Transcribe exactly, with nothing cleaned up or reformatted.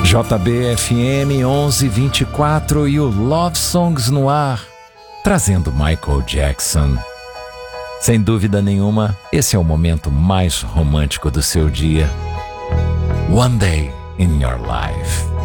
J B F M onze e vinte e quatro e o Love Songs no ar, trazendo Michael Jackson. Sem dúvida nenhuma, esse é o momento mais romântico do seu dia. One Day in Your Life.